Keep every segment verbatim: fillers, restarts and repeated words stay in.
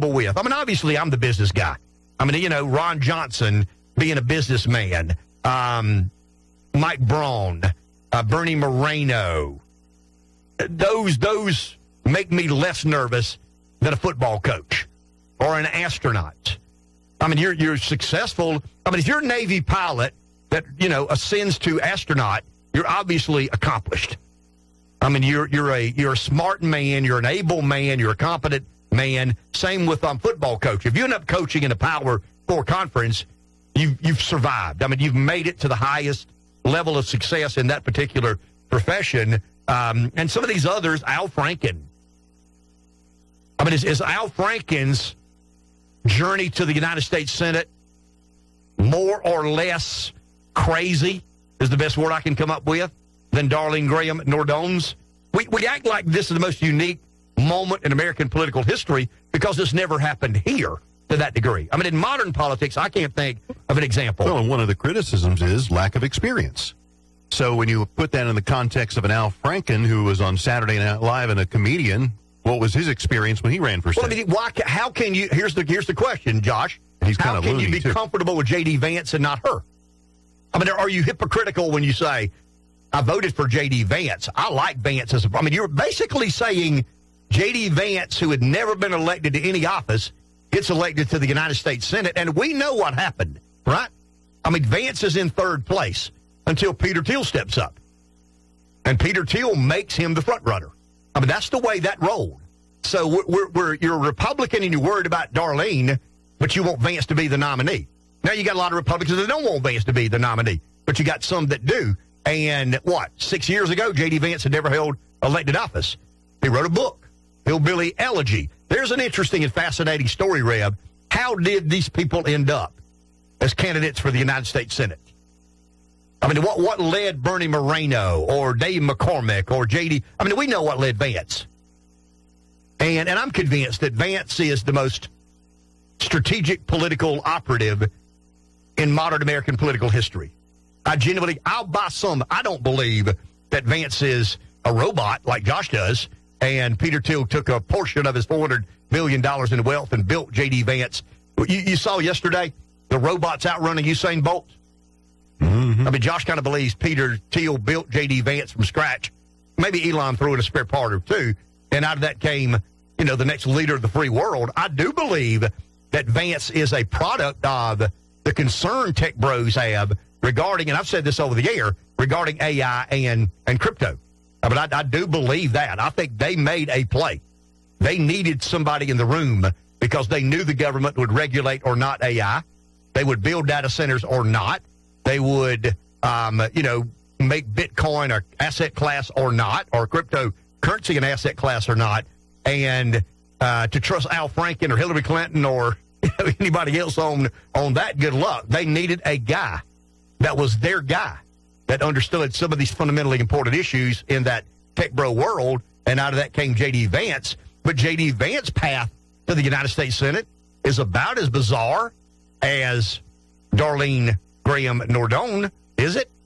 comfortable with. I mean, obviously, I'm the business guy. I mean, you know, Ron Johnson being a businessman, um, Mike Braun, uh, Bernie Moreno, those those make me less nervous than a football coach or an astronaut. I mean, you're you're successful. I mean, if you're a Navy pilot that, you know, ascends to astronaut, you're obviously accomplished. I mean, you're you're a you're a smart man, you're an able man, you're a competent man. Same with um football coach. If you end up coaching in a Power Four conference, you've you've survived. I mean, you've made it to the highest level of success in that particular profession. Um, and some of these others, Al Franken. I mean, is, is Al Franken's journey to the United States Senate more or less crazy, is the best word I can come up with, than Darlene Graham Nordon's? We, we act like this is the most unique moment in American political history because this never happened here to that degree. I mean, in modern politics, I can't think of an example. Well, and one of the criticisms is lack of experience. So when you put that in the context of an Al Franken who was on Saturday Night Live and a comedian, what was his experience when he ran for Senate? Well, I mean, why, how can you, here's the here's the question, Josh. He's kind how of can you be too. comfortable with J D Vance and not her? I mean, are you hypocritical when you say, I voted for J D Vance? I like Vance as a, I mean, you're basically saying J D Vance, who had never been elected to any office, gets elected to the United States Senate, and we know what happened, right? I mean, Vance is in third place until Peter Thiel steps up. And Peter Thiel makes him the front runner. I mean, that's the way that rolled. So we're, we're, we're, you're a Republican and you're worried about Darlene, but you want Vance to be the nominee. Now you got a lot of Republicans that don't want Vance to be the nominee, but you got some that do. And what, six years ago, J D Vance had never held elected office. He wrote a book, Hillbilly Elegy. There's an interesting and fascinating story, Reb. How did these people end up as candidates for the United States Senate? I mean, what what led Bernie Moreno or Dave McCormick or J D? I mean, we know what led Vance. And and I'm convinced that Vance is the most strategic political operative in modern American political history. I genuinely, I'll buy some. I don't believe that Vance is a robot like Josh does, and Peter Thiel took a portion of his four hundred million dollars in wealth and built J D Vance. You, you saw yesterday the robots outrunning Usain Bolt? Mm-hmm. I mean, Josh kind of believes Peter Thiel built J D Vance from scratch. Maybe Elon threw in a spare part or two, and out of that came, you know, the next leader of the free world. I do believe that Vance is a product of the concern tech bros have regarding, and I've said this over the air, regarding A I and, and crypto. But I, I do believe that. I think they made a play. They needed somebody in the room because they knew the government would regulate or not A I. They would build data centers or not. They would, um, you know, make Bitcoin an asset class or not, or cryptocurrency an asset class or not. And uh, to trust Al Franken or Hillary Clinton or you know, anybody else on, on that, good luck. They needed a guy that was their guy that understood some of these fundamentally important issues in that tech bro world. And out of that came J D Vance. But J D Vance's path to the United States Senate is about as bizarre as Darlene Graham Nordon, is it?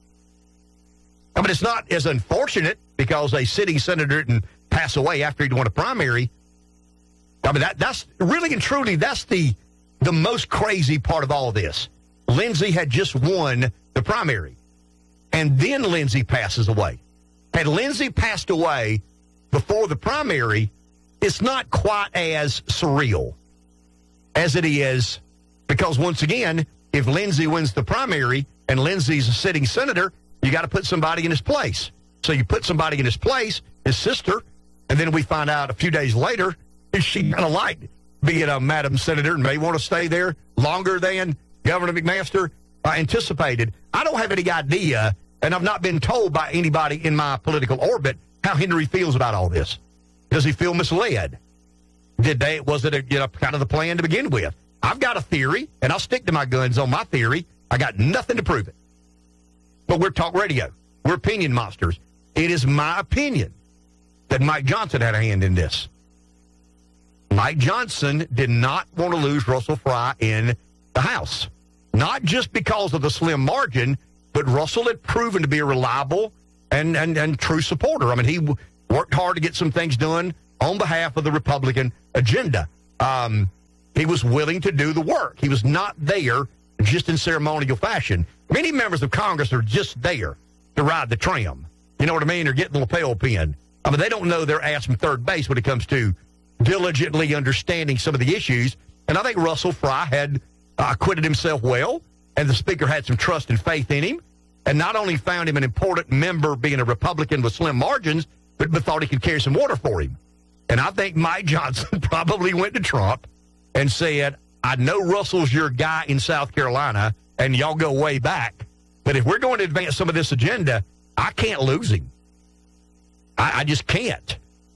I mean, it's not as unfortunate because a sitting senator didn't pass away after he'd won a primary. I mean, that, that's really and truly, that's the, the most crazy part of all of this. Lindsey had just won the primary, and then Lindsey passes away. Had Lindsey passed away before the primary, it's not quite as surreal as it is because, once again, if Lindsey wins the primary and Lindsey's a sitting senator, you got to put somebody in his place. So you put somebody in his place, his sister, and then we find out a few days later she kind of liked being a Madam Senator and may want to stay there longer than Governor McMaster uh, anticipated. I don't have any idea, and I've not been told by anybody in my political orbit how Henry feels about all this. Does he feel misled? Did they? Was it a, you know, kind of the plan to begin with? I've got a theory, and I'll stick to my guns on my theory. I got nothing to prove it. But we're talk radio. We're opinion monsters. It is my opinion that Mike Johnson had a hand in this. Mike Johnson did not want to lose Russell Fry in the House. Not just because of the slim margin, but Russell had proven to be a reliable and, and, and true supporter. I mean, he w- worked hard to get some things done on behalf of the Republican agenda. Um, He was willing to do the work. He was not there just in ceremonial fashion. Many members of Congress are just there to ride the tram. You know what I mean? Or get the lapel pin. I mean, they don't know their ass from third base when it comes to diligently understanding some of the issues. And I think Russell Fry had uh, acquitted himself well, and the Speaker had some trust and faith in him, and not only found him an important member being a Republican with slim margins, but, but thought he could carry some water for him. And I think Mike Johnson probably went to Trump and said, I know Russell's your guy in South Carolina, and y'all go way back, but if we're going to advance some of this agenda, I can't lose him. I, I just can't.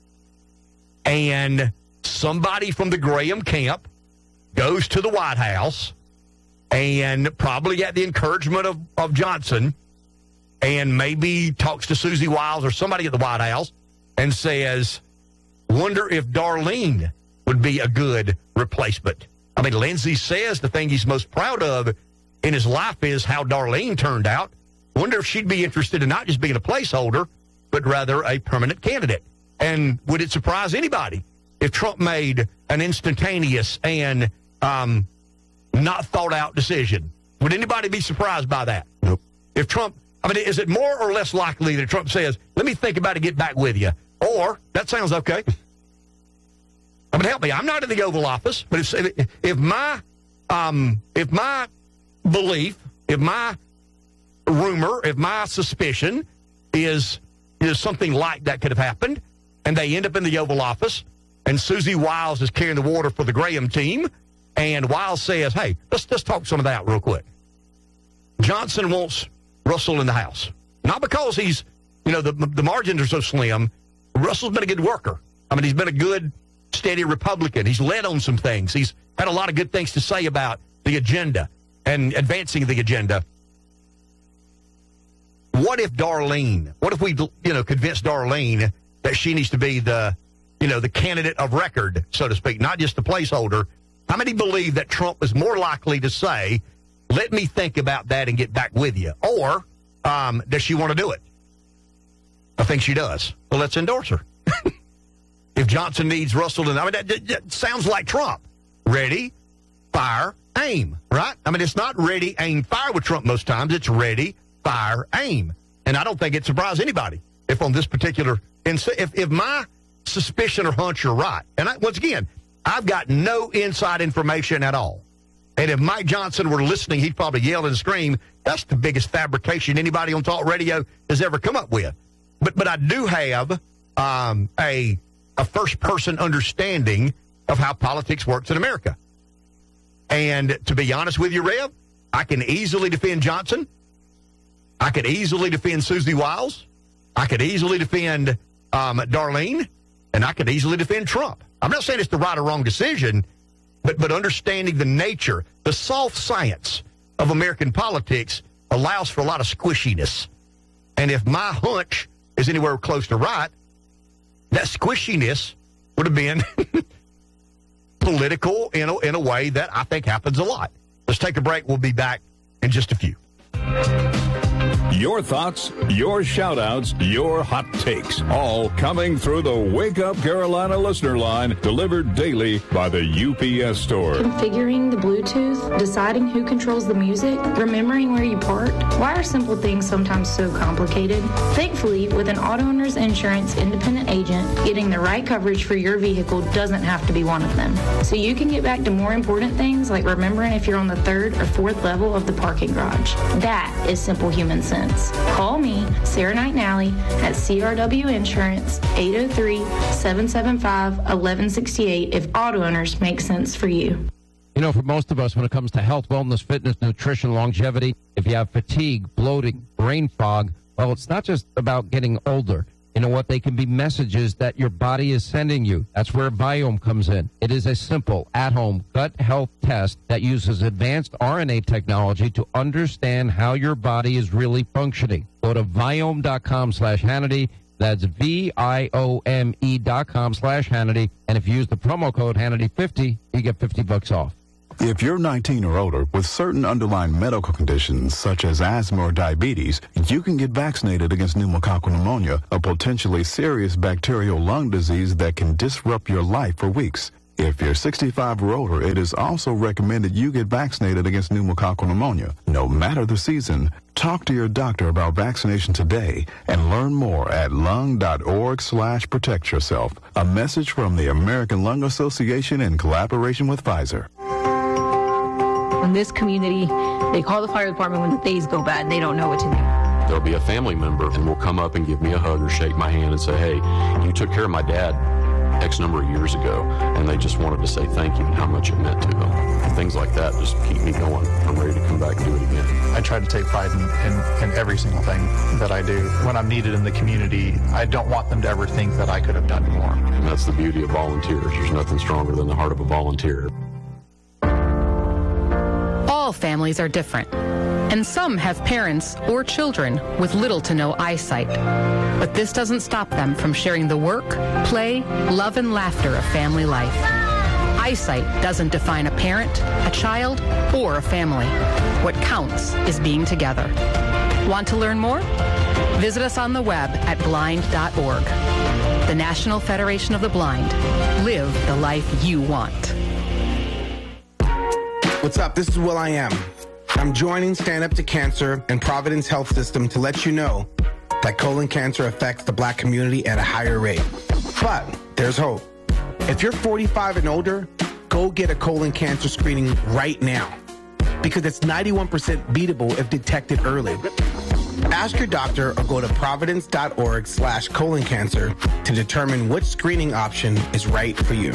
And somebody from the Graham camp goes to the White House, and probably at the encouragement of, of Johnson, and maybe talks to Susie Wiles or somebody at the White House and says, wonder if Darlene would be a good replacement. I mean, Lindsey says the thing he's most proud of in his life is how Darlene turned out. Wonder if she'd be interested in not just being a placeholder, but rather a permanent candidate. And would it surprise anybody if Trump made an instantaneous and um, not thought-out decision? Would anybody be surprised by that? Nope. If Trump, I mean, is it more or less likely that Trump says, let me think about it, get back with you? Or, that sounds okay. I mean, help me. I'm not in the Oval Office, but if, if my um, if my belief, if my rumor, if my suspicion is is something like that could have happened, and they end up in the Oval Office, and Susie Wiles is carrying the water for the Graham team, and Wiles says, hey, let's let's talk some of that real quick. Johnson wants Russell in the House, not because he's, you know, the the margins are so slim. Russell's been a good worker. I mean, he's been a good, steady Republican. He's led on some things. He's had a lot of good things to say about the agenda and advancing the agenda. What if Darlene, what if we, you know, convince Darlene that she needs to be the, you know, the candidate of record, so to speak, not just the placeholder? How many believe that Trump is more likely to say, let me think about that and get back with you? Or um, does she want to do it? I think she does. Well, let's endorse her. If Johnson needs Russell, and I mean, that, that, that sounds like Trump. Ready, fire, aim, right? I mean, it's not ready, aim, fire with Trump most times. It's ready, fire, aim. And I don't think it surprised anybody if on this particular, if, if my suspicion or hunch are right. And I, once again, I've got no inside information at all. And if Mike Johnson were listening, he'd probably yell and scream, that's the biggest fabrication anybody on talk radio has ever come up with. But but I do have um, a a first-person understanding of how politics works in America. And to be honest with you, Rev, I can easily defend Johnson. I could easily defend Susie Wiles. I could easily defend um, Darlene. And I could easily defend Trump. I'm not saying it's the right or wrong decision, but, but understanding the nature, the soft science of American politics allows for a lot of squishiness. And if my hunch is anywhere close to right, that squishiness would have been political in a, in a way that I think happens a lot. Let's take a break. We'll be back in just a few. Your thoughts, your shout-outs, your hot takes, all coming through the Wake Up Carolina listener line, delivered daily by the U P S store. Configuring the Bluetooth, deciding who controls the music, remembering where you parked. Why are simple things sometimes so complicated? Thankfully, with an Auto Owners Insurance independent agent, getting the right coverage for your vehicle doesn't have to be one of them. So you can get back to more important things like remembering if you're on the third or fourth level of the parking garage. That is simple human sense. Call me, Sarah Knight Nally, at C R W Insurance, eight oh three, seven seven five, one one six eight if auto owners make sense for you. You know, for most of us, when it comes to health, wellness, fitness, nutrition, longevity, if you have fatigue, bloating, brain fog, well, it's not just about getting older. You know what? They can be messages that your body is sending you. That's where Viome comes in. It is a simple, at-home gut health test that uses advanced R N A technology to understand how your body is really functioning. Go to Viome.com slash Hannity. That's V I O M E dot com slash Hannity. And if you use the promo code Hannity fifty, you get fifty bucks off. If you're nineteen or older with certain underlying medical conditions such as asthma or diabetes, you can get vaccinated against pneumococcal pneumonia, a potentially serious bacterial lung disease that can disrupt your life for weeks. If you're sixty-five or older, it is also recommended you get vaccinated against pneumococcal pneumonia. No matter the season, talk to your doctor about vaccination today and learn more at lung.org slash protect yourself. A message from the American Lung Association in collaboration with Pfizer. In this community, they call the fire department when the days go bad. They don't know what to do. There'll be a family member and will come up and give me a hug or shake my hand and say, hey, you took care of my dad X number of years ago, and they just wanted to say thank you and how much it meant to them. Things like that just keep me going. I'm ready to come back and do it again. I try to take pride in, in, in every single thing that I do. When I'm needed in the community, I don't want them to ever think that I could have done more. And that's the beauty of volunteers. There's nothing stronger than the heart of a volunteer. All families are different, and some have parents or children with little to no eyesight. But this doesn't stop them from sharing the work, play, love, and laughter of family life. Eyesight doesn't define a parent, a child, or a family. What counts is being together. Want to learn more? Visit us on the web at blind dot org. The National Federation of the Blind. Live the life you want. What's up? This is Will I Am. I'm joining Stand Up to Cancer and Providence Health System to let you know that colon cancer affects the black community at a higher rate. But there's hope. If you're forty-five and older, go get a colon cancer screening right now, because it's ninety-one percent beatable if detected early. Ask your doctor or go to providence dot org slash colon cancer to determine which screening option is right for you.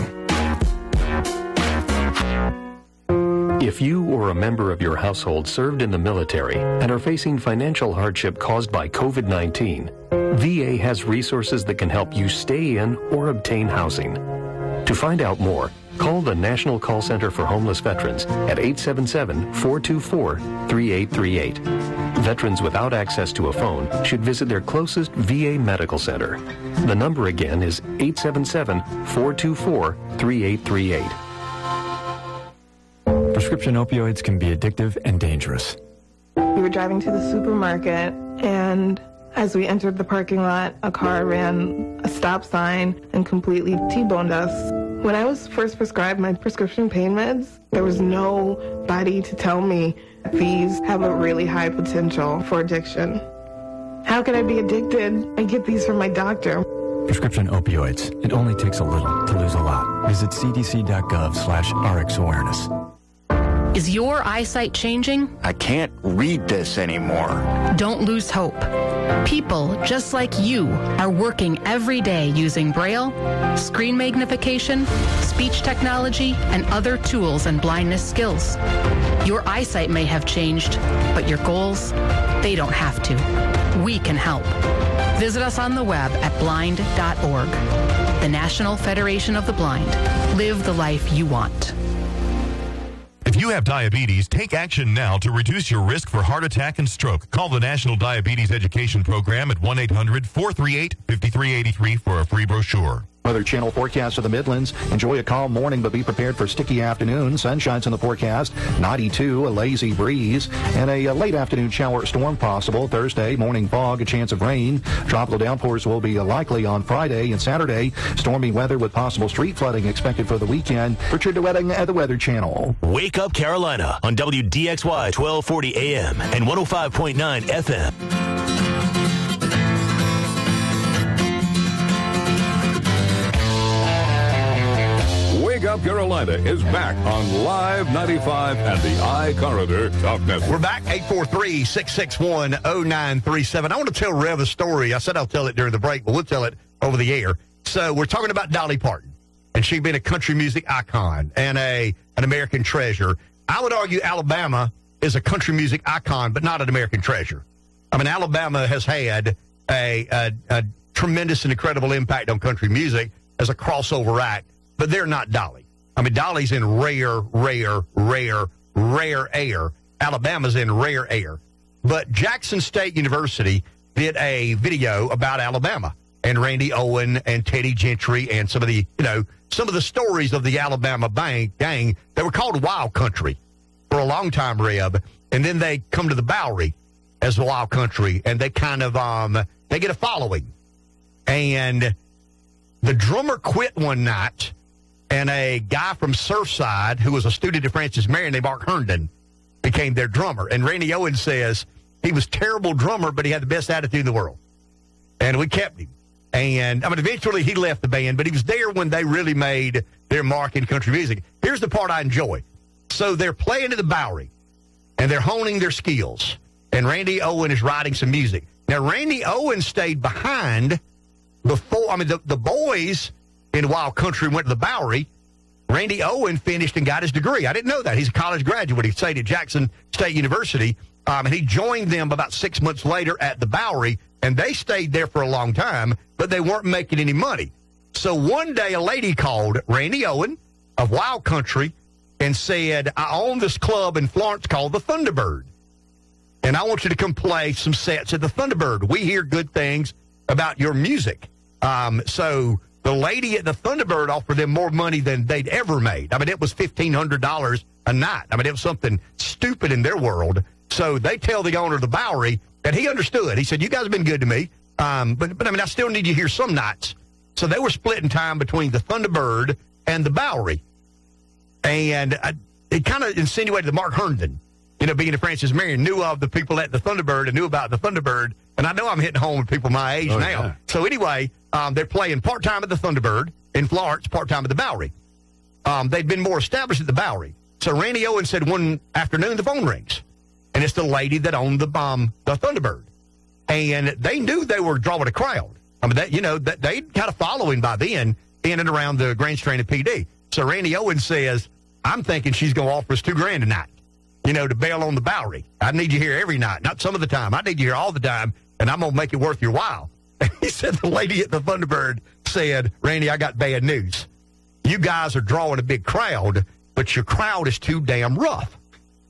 If you or a member of your household served in the military and are facing financial hardship caused by COVID nineteen, V A has resources that can help you stay in or obtain housing. To find out more, call the National Call Center for Homeless Veterans at eight seven seven, four two four, three eight three eight. Veterans without access to a phone should visit their closest V A medical center. The number again is eight seven seven, four two four, three eight three eight. Prescription opioids can be addictive and dangerous. We were driving to the supermarket, and as we entered the parking lot, a car ran a stop sign and completely T-boned us. When I was first prescribed my prescription pain meds, there was nobody to tell me these have a really high potential for addiction. How could I be addicted? I get these from my doctor. Prescription opioids. It only takes a little to lose a lot. Visit c d c dot gov slash r x awareness. Is your eyesight changing? I can't read this anymore. Don't lose hope. People just like you are working every day using Braille, screen magnification, speech technology, and other tools and blindness skills. Your eyesight may have changed, but your goals, they don't have to. We can help. Visit us on the web at blind dot org. The National Federation of the Blind. Live the life you want. If you have diabetes, take action now to reduce your risk for heart attack and stroke. Call the National Diabetes Education Program at one eight hundred, four three eight, five three eight three for a free brochure. Weather Channel forecast for the Midlands. Enjoy a calm morning, but be prepared for sticky afternoon. Sunshine's in the forecast. ninety-two, a lazy breeze, and a, a late afternoon shower storm possible. Thursday, morning fog, a chance of rain. Tropical downpours will be likely on Friday and Saturday. Stormy weather with possible street flooding expected for the weekend. Richard DeWetting at the Weather Channel. Wake Up Carolina on W D X Y twelve forty A M and one oh five point nine F M. Wake Up Carolina is back on Live ninety-five and the iCorridor Talk Network. We're back, eight four three, six six one, zero nine three seven. I want to tell Rev a story. I said I'll tell it during the break, but we'll tell it over the air. So we're talking about Dolly Parton, and she'd been a country music icon and a an American treasure. I would argue Alabama is a country music icon, but not an American treasure. I mean, Alabama has had a, a, a tremendous and incredible impact on country music as a crossover act. But they're not Dolly. I mean, Dolly's in rare, rare, rare, rare air. Alabama's in rare air. But Jackson State University did a video about Alabama and Randy Owen and Teddy Gentry and some of the, you know, some of the stories of the Alabama bang, gang that were called Wild Country for a long time, Reb. And then they come to the Bowery as Wild Country, and they kind of, um, they get a following. And the drummer quit one night and a guy from Surfside who was a student at Francis Marion named Mark Herndon became their drummer. And Randy Owens says he was a terrible drummer, but he had the best attitude in the world. And we kept him. And, I mean, eventually he left the band, but he was there when they really made their mark in country music. Here's the part I enjoy. So they're playing at the Bowery, and they're honing their skills. And Randy Owen is writing some music. Now, Randy Owen stayed behind before, I mean, the, the boys in Wild Country went to the Bowery. Randy Owen finished and got his degree. I didn't know that. He's a college graduate. He stayed at Jackson State University, um, and he joined them about six months later at the Bowery, and they stayed there for a long time, but they weren't making any money. So one day a lady called Randy Owen of Wild Country and said, I own this club in Florence called the Thunderbird, and I want you to come play some sets at the Thunderbird. We hear good things about your music. Um, so the lady at the Thunderbird offered them more money than they'd ever made. I mean, it was fifteen hundred dollars a night. I mean, it was something stupid in their world. So they tell the owner of the Bowery that he understood. He said, you guys have been good to me, um, but, but I mean, I still need you here some nights. So they were splitting time between the Thunderbird and the Bowery. And I, it kind of insinuated that Mark Herndon, you know, being a Francis Marion, knew of the people at the Thunderbird and knew about the Thunderbird. And I know I'm hitting home with people my age oh, now. Yeah. So anyway, um, they're playing part-time at the Thunderbird in Florence, part-time at the Bowery. Um, they'd been more established at the Bowery. So Randy Owen said one afternoon the phone rings. And it's the lady that owned the um, the Thunderbird. And they knew they were drawing a crowd. I mean, that, you know, that they kind of following by then in and around the Grand Strand P D. So Randy Owen says, I'm thinking she's going to offer us two grand a night, you know, to bail on the Bowery. I need you here every night, not some of the time. I need you here all the time, and I'm going to make it worth your while. And he said the lady at the Thunderbird said, Randy, I got bad news. You guys are drawing a big crowd, but your crowd is too damn rough.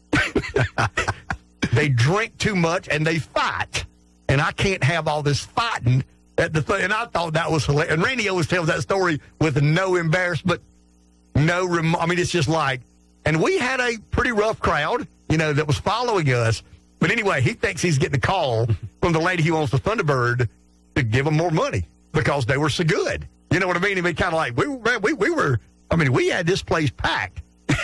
They drink too much, and they fight. And I can't have all this fighting at the th- And I thought that was hilarious. And Randy always tells that story with no embarrassment, no rem- I mean, it's just like, and we had a pretty rough crowd, you know, that was following us. But anyway, he thinks he's getting a call from the lady who owns the Thunderbird to give him more money because they were so good. You know what I mean? I mean, kind of like, we, man, we, we were, I mean, we had this place packed.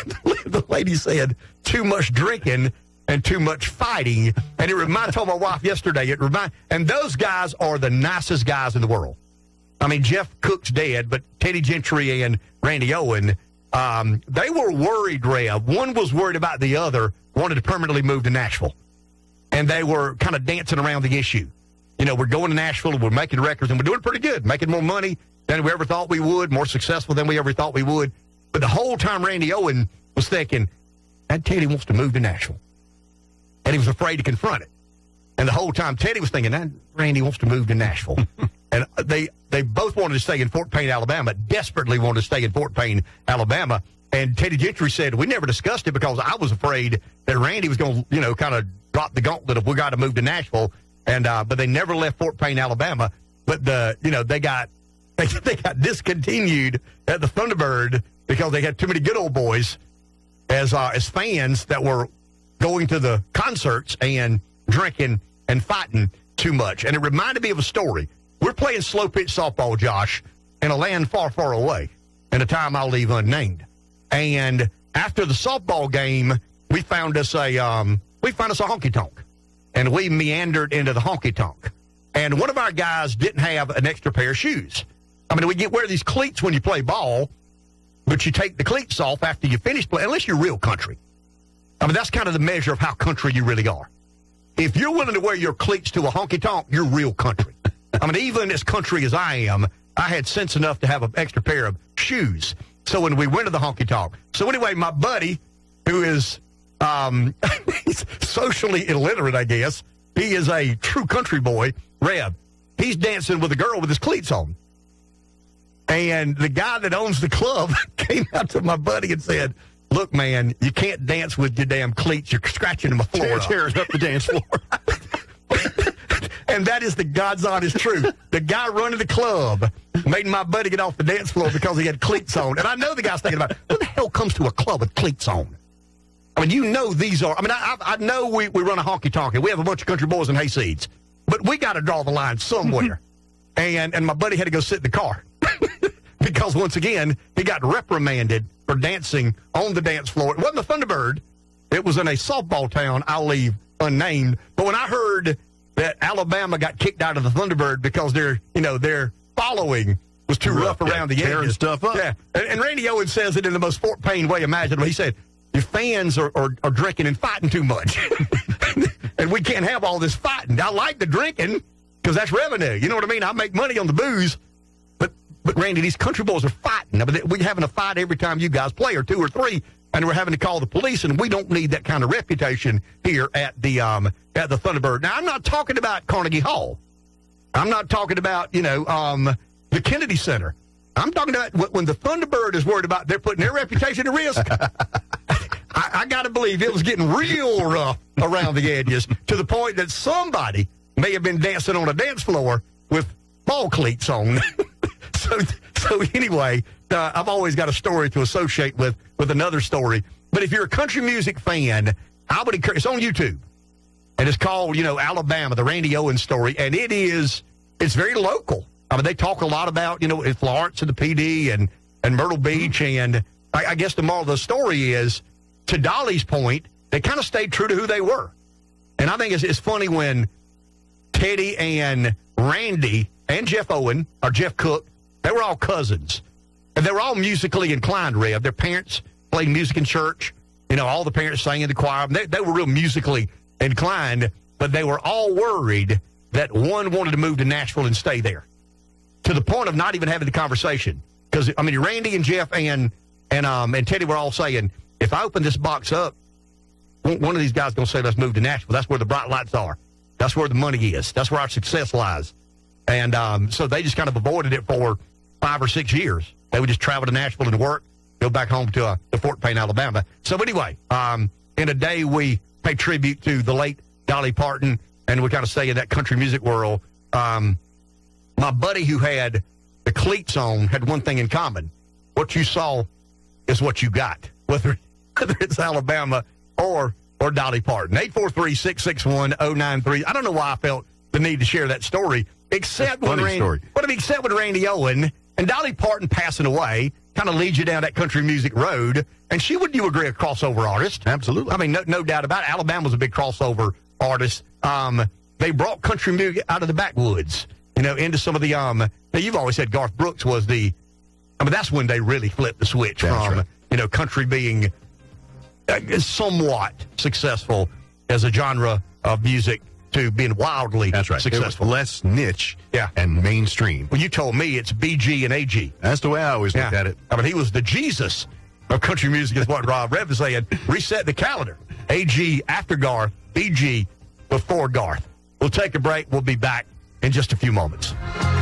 The lady said, too much drinking and too much fighting. And it reminded, I told my wife yesterday, it remind, and those guys are the nicest guys in the world. I mean, Jeff Cook's dead, but Teddy Gentry and Randy Owen, um, they were worried, Rev. One was worried about the other, wanted to permanently move to Nashville. And they were kind of dancing around the issue. You know, we're going to Nashville, and we're making records, and we're doing pretty good, making more money than we ever thought we would, more successful than we ever thought we would. But the whole time Randy Owen was thinking, that Teddy wants to move to Nashville. And he was afraid to confront it. And the whole time Teddy was thinking, that Randy wants to move to Nashville. And they, they both wanted to stay in Fort Payne, Alabama, desperately wanted to stay in Fort Payne, Alabama. And Teddy Gentry said, we never discussed it because I was afraid that Randy was going to, you know, kind of drop the gauntlet of we got to move to Nashville. And uh, but they never left Fort Payne, Alabama. But, the you know, they got they, they got discontinued at the Thunderbird because they had too many good old boys as uh, as fans that were going to the concerts and drinking and fighting too much. And it reminded me of a story. We're playing slow pitch softball, Josh, in a land far, far away, in a time I'll leave unnamed. And after the softball game, we found us a um, we found us a honky tonk, and we meandered into the honky tonk. And one of our guys didn't have an extra pair of shoes. I mean, we get wear these cleats when you play ball, but you take the cleats off after you finish playing, unless you're real country. I mean, that's kind of the measure of how country you really are. If you're willing to wear your cleats to a honky-tonk, you're real country. I mean, even as country as I am, I had sense enough to have an extra pair of shoes. So when we went to the honky-tonk. So anyway, my buddy, who is um, he's socially illiterate, I guess, he is a true country boy, Reb. He's dancing with a girl with his cleats on. And the guy that owns the club came out to my buddy and said, look, man, you can't dance with your damn cleats. You're scratching my floor up. Tears up the dance floor. And that is the God's honest truth. The guy running the club made my buddy get off the dance floor because he had cleats on. And I know the guy's thinking about, who the hell comes to a club with cleats on? I mean, you know these are, I mean, I, I know we, we run a honky-tonk, and we have a bunch of country boys and hayseeds, but we got to draw the line somewhere. and and my buddy had to go sit in the car. because, once again, he got reprimanded for dancing on the dance floor. It wasn't the Thunderbird. It was in a softball town I'll leave unnamed. But when I heard that Alabama got kicked out of the Thunderbird because their, you know, their following was too rough, rough around yeah, the edges. Stuff up. Yeah, and, and Randy Owens says it in the most Fort Payne way imaginable. He said, your fans are, are, are drinking and fighting too much. And we can't have all this fighting. I like the drinking because that's revenue. You know what I mean? I make money on the booze. But, but Randy, these country boys are fighting. I mean, we're having a fight every time you guys play, or two or three, and we're having to call the police, and we don't need that kind of reputation here at the um, at the Thunderbird. Now, I'm not talking about Carnegie Hall. I'm not talking about, you know, um, the Kennedy Center. I'm talking about when the Thunderbird is worried about they're putting their reputation at risk. I, I got to believe it was getting real rough around the edges to the point that somebody may have been dancing on a dance floor with ball cleats on. so, so anyway, uh, I've always got a story to associate with with another story. But if you're a country music fan, I would encourage. It's on YouTube, and it's called, you know, Alabama, the Randy Owens story, and it is it's very local. I mean, they talk a lot about, you know, in Florence and the P D and and Myrtle Beach, and I, I guess the moral of the story is, to Dolly's point, they kind of stayed true to who they were. And I think it's, it's funny when Teddy and Randy and Jeff Owen, or Jeff Cook, they were all cousins. And they were all musically inclined, Rev. Their parents played music in church. You know, all the parents sang in the choir. They, they were real musically inclined, but they were all worried that one wanted to move to Nashville and stay there, to the point of not even having the conversation. Because, I mean, Randy and Jeff and and um and Teddy were all saying, if I open this box up, one of these guys is going to say, let's move to Nashville. That's where the bright lights are. That's where the money is. That's where our success lies. And um, so they just kind of avoided it for five or six years. They would just travel to Nashville and work, go back home to, uh, to Fort Payne, Alabama. So anyway, um, in a day we pay tribute to the late Dolly Parton, and we kind of say in that country music world, um, my buddy who had the cleats on had one thing in common. What you saw is what you got, whether whether it's Alabama or or Dolly Parton. eight four three, six six one, zero nine three. I don't know why I felt the need to share that story, except when Randy, story. But except with Randy Owen and Dolly Parton passing away, kind of leads you down that country music road. And she, would you agree, a crossover artist? Absolutely. I mean, no, no doubt about it. Alabama was a big crossover artist. Um, they brought country music out of the backwoods, you know, into some of the, um, now you've always said Garth Brooks was the, I mean, that's when they really flipped the switch that's from, right. you know, country being uh, somewhat successful as a genre of music to being wildly that's right. successful. It was less niche yeah. and mainstream. Well, you told me it's B G and A G. That's the way I always yeah. looked at it. I mean, he was the Jesus of country music is what Rob Rev is saying. Reset the calendar. A G after Garth, B G before Garth. We'll take a break. We'll be back in just a few moments.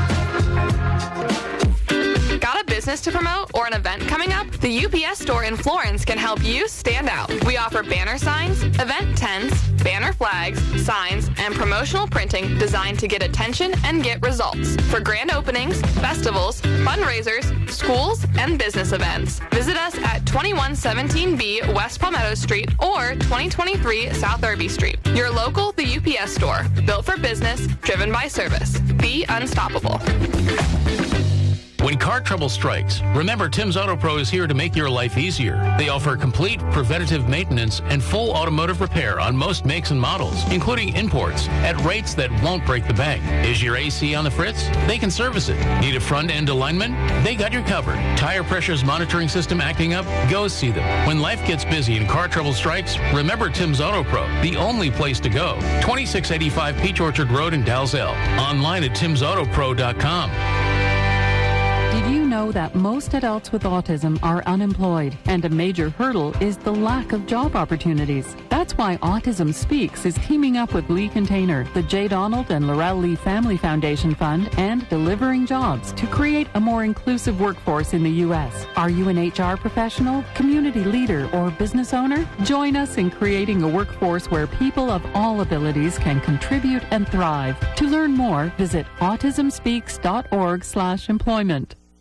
Got a business to promote or an event coming up? The U P S store in Florence can help you stand out. We offer banner signs, event tents, banner flags, signs, and promotional printing designed to get attention and get results for grand openings, festivals, fundraisers, schools, and business events. Visit us at twenty-one seventeen B West Palmetto Street or twenty twenty-three South Irby Street. Your local The U P S store, built for business, driven by service. Be unstoppable. When car trouble strikes, remember Tim's Auto Pro is here to make your life easier. They offer complete preventative maintenance and full automotive repair on most makes and models, including imports, at rates that won't break the bank. Is your A C on the fritz? They can service it. Need a front-end alignment? They got you covered. Tire pressures monitoring system acting up? Go see them. When life gets busy and car trouble strikes, remember Tim's Auto Pro, the only place to go. twenty-six eighty-five Peach Orchard Road in Dalzell. Online at tims auto pro dot com. Did you know that most adults with autism are unemployed, and a major hurdle is the lack of job opportunities? That's why Autism Speaks is teaming up with Lee Container, the J. Donald and Laurel Lee Family Foundation Fund, and Delivering Jobs to create a more inclusive workforce in the U S. Are you an H R professional, community leader, or business owner? Join us in creating a workforce where people of all abilities can contribute and thrive. To learn more, visit autism speaks dot org slash employment.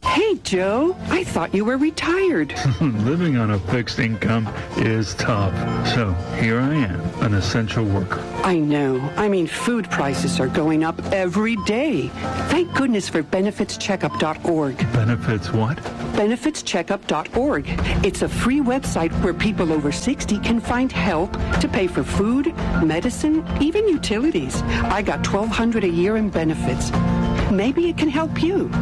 Hey, Joe, I thought you were retired. Living on a fixed income is tough. So here I am, an essential worker. I know. I mean, food prices are going up every day. Thank goodness for benefits checkup dot org. Benefits what? benefits checkup dot org. It's a free website where people over sixty can find help to pay for food, medicine, even utilities. I got twelve hundred dollars a year in benefits. Maybe it can help you.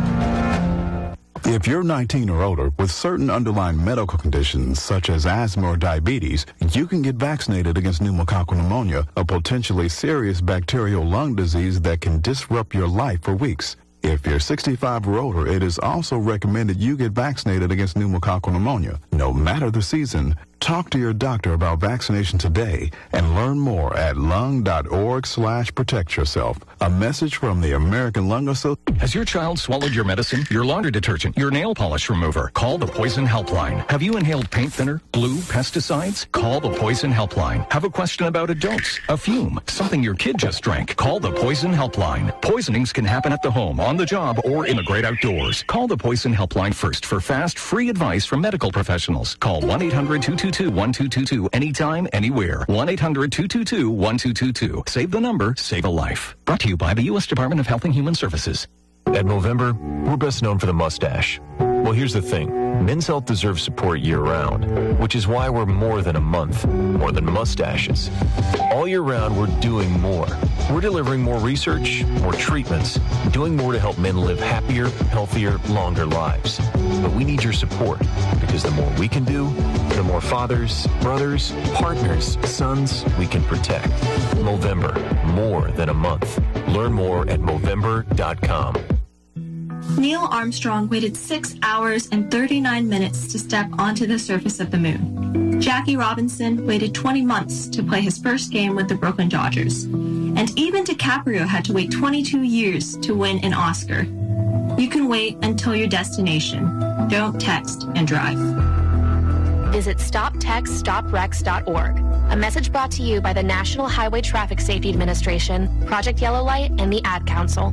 If you're nineteen or older with certain underlying medical conditions such as asthma or diabetes, you can get vaccinated against pneumococcal pneumonia, a potentially serious bacterial lung disease that can disrupt your life for weeks. If you're sixty-five or older, it is also recommended you get vaccinated against pneumococcal pneumonia. No matter the season, talk to your doctor about vaccination today and learn more at lung.org slash protect yourself. A message from the American Lung Association. Has your child swallowed your medicine, your laundry detergent, your nail polish remover? Call the Poison Helpline. Have you inhaled paint thinner, glue, pesticides? Call the Poison Helpline. Have a question about a dose, a fume, something your kid just drank? Call the Poison Helpline. Poisonings can happen at the home, on the job, or in the great outdoors. Call the Poison Helpline first for fast, free advice from medical professionals. Call one eight hundred two two two one two two two anytime, anywhere. one eight hundred two two two one two two two. Save the number, save a life. Brought to you by the U S Department of Health and Human Services. At Movember, we're best known for the mustache. Well, here's the thing. Men's health deserves support year-round, which is why we're more than a month, more than mustaches. All year round, we're doing more. We're delivering more research, more treatments, doing more to help men live happier, healthier, longer lives. But we need your support, because the more we can do, the more fathers, brothers, partners, sons we can protect. Movember, more than a month. Learn more at Movember dot com. Neil Armstrong waited six hours and thirty-nine minutes to step onto the surface of the moon. Jackie Robinson waited twenty months to play his first game with the Brooklyn Dodgers. And even DiCaprio had to wait twenty-two years to win an Oscar. You can wait until your destination. Don't text and drive. Visit stop text stop wrecks dot org. A message brought to you by the National Highway Traffic Safety Administration, Project Yellow Light, and the Ad Council.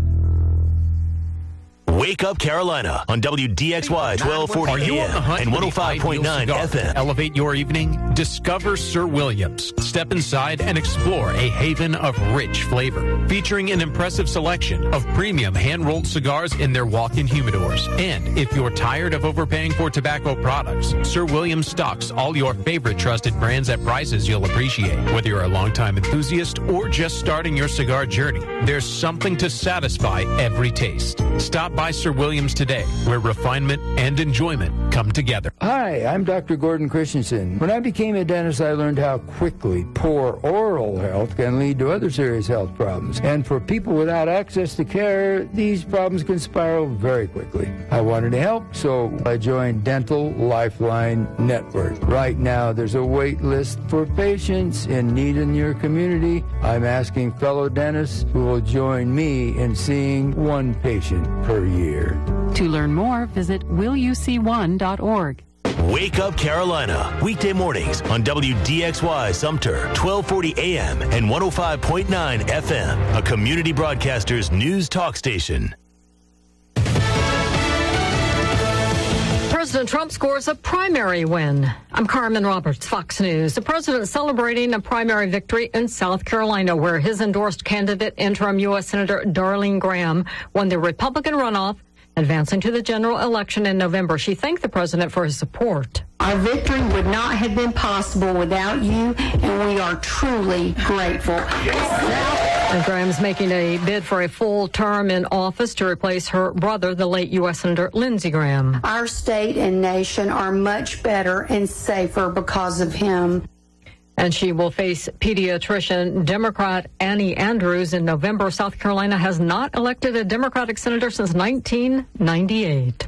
Wake Up Carolina on W D X Y twelve forty Are you A on the M hunt and for the one oh five point nine ideal cigar F M. to elevate your evening? Discover Sir Williams. Step inside and explore a haven of rich flavor, featuring an impressive selection of premium hand-rolled cigars in their walk-in humidors. And if you're tired of overpaying for tobacco products, Sir Williams stocks all your favorite trusted brands at prices you'll appreciate. Whether you're a longtime enthusiast or just starting your cigar journey, there's something to satisfy every taste. Stop by Sir Williams today, where refinement and enjoyment come together. Hi, I'm Doctor Gordon Christensen. When I became a dentist, I learned how quickly poor oral health can lead to other serious health problems. And for people without access to care, these problems can spiral very quickly. I wanted to help, so I joined Dental Lifeline Network. Right now, there's a wait list for patients in need in your community. I'm asking fellow dentists who will join me in seeing one patient per year. To learn more, visit will you see one dot org. Wake Up Carolina, weekday mornings on W D X Y Sumter, twelve forty A M and one oh five point nine F M, a community broadcaster's news talk station. President Trump scores a primary win. I'm Carmen Roberts, Fox News. The president is celebrating a primary victory in South Carolina, where his endorsed candidate, interim U S Senator Darlene Graham, won the Republican runoff, advancing to the general election in November. She thanked the president for his support. Our victory would not have been possible without you, and we are truly grateful. And Graham's making a bid for a full term in office to replace her brother, the late U S Senator Lindsey Graham. Our state and nation are much better and safer because of him. And she will face pediatrician Democrat Annie Andrews in November. South Carolina has not elected a Democratic senator since nineteen ninety-eight.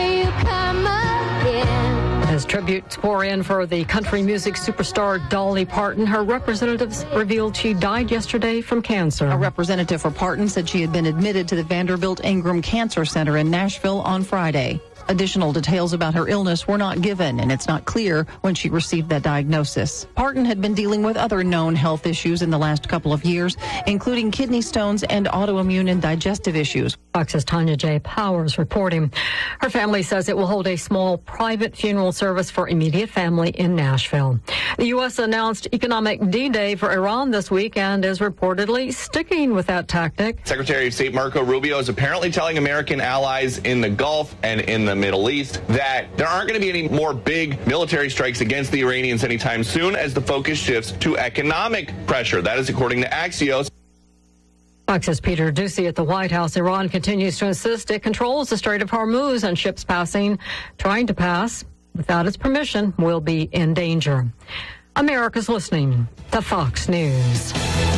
As tributes pour in for the country music superstar Dolly Parton, her representatives revealed she died yesterday from cancer. A representative for Parton said she had been admitted to the Vanderbilt Ingram Cancer Center in Nashville on Friday. Additional details about her illness were not given, and it's not clear when she received that diagnosis. Parton had been dealing with other known health issues in the last couple of years, including kidney stones and autoimmune and digestive issues. Fox's Tanya J. Powers reporting. Her family says it will hold a small private funeral service for immediate family in Nashville. The U S announced economic D-Day for Iran this week and is reportedly sticking with that tactic. Secretary of State Marco Rubio is apparently telling American allies in the Gulf and in the Middle East that there aren't going to be any more big military strikes against the Iranians anytime soon as the focus shifts to economic pressure. That is according to Axios. Fox's Peter Doocy at the White House. Iran continues to insist it controls the Strait of Hormuz and ships passing, trying to pass without its permission will be in danger. America's listening to Fox News.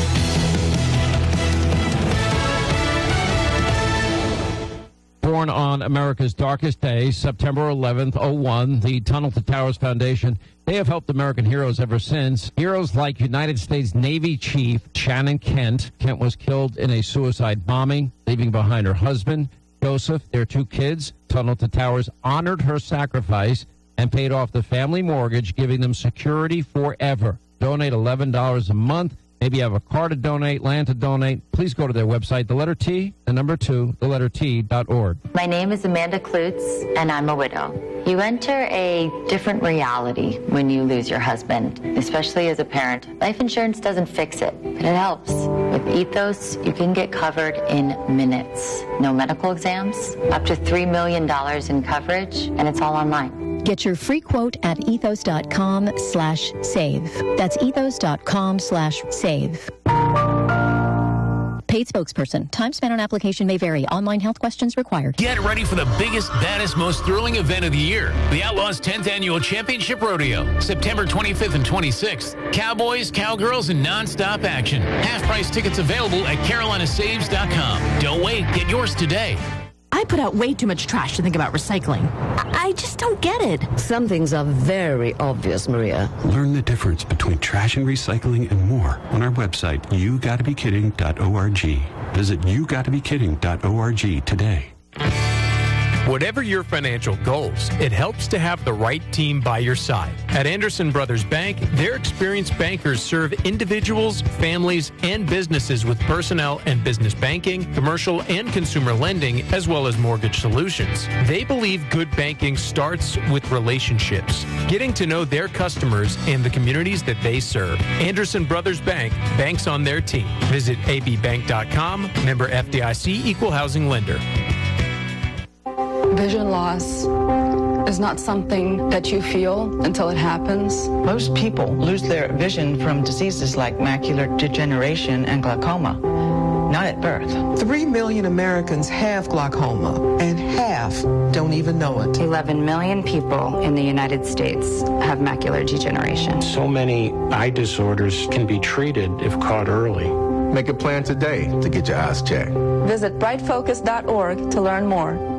Born on America's darkest day, September eleventh, oh one, the Tunnel to Towers Foundation, they have helped American heroes ever since. Heroes like United States Navy Chief Shannon Kent. Kent was killed in a suicide bombing, leaving behind her husband, Joseph, their two kids. Tunnel to Towers honored her sacrifice and paid off the family mortgage, giving them security forever. Donate eleven dollars a month. Maybe you have a car to donate, land to donate. Please go to their website, the letter T, the number two, the letter T dot org. My name is Amanda Klutz, and I'm a widow. You enter a different reality when you lose your husband, especially as a parent. Life insurance doesn't fix it, but it helps. With Ethos, you can get covered in minutes. No medical exams, up to three million dollars in coverage, and it's all online. Get your free quote at ethos.com slash save. That's ethos.com slash save. Paid spokesperson. Time spent on application may vary. Online health questions required. Get ready for the biggest, baddest, most thrilling event of the year. The Outlaws tenth Annual Championship Rodeo. September twenty-fifth and twenty-sixth. Cowboys, cowgirls, and nonstop action. Half-price tickets available at carolina saves dot com. Don't wait. Get yours today. I put out way too much trash to think about recycling. I just don't get it. Some things are very obvious, Maria. Learn the difference between trash and recycling and more on our website, you gotta be kidding dot org. Visit you gotta be kidding dot org today. Whatever your financial goals, it helps to have the right team by your side. At Anderson Brothers Bank, their experienced bankers serve individuals, families, and businesses with personnel and business banking, commercial and consumer lending, as well as mortgage solutions. They believe good banking starts with relationships, getting to know their customers and the communities that they serve. Anderson Brothers Bank, banks on their team. Visit a b bank dot com, member F D I C, equal housing lender. Vision loss is not something that you feel until it happens. Most people lose their vision from diseases like macular degeneration and glaucoma, not at birth. Three million Americans have glaucoma, and half don't even know it. eleven million people in the United States have macular degeneration. So many eye disorders can be treated if caught early. Make a plan today to get your eyes checked. Visit bright focus dot org to learn more.